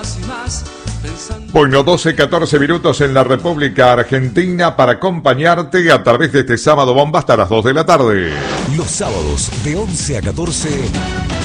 Bueno, 12-14 minutos en la República Argentina para acompañarte a través de este sábado bomba hasta las 2 de la tarde. Los sábados de 11 a 14.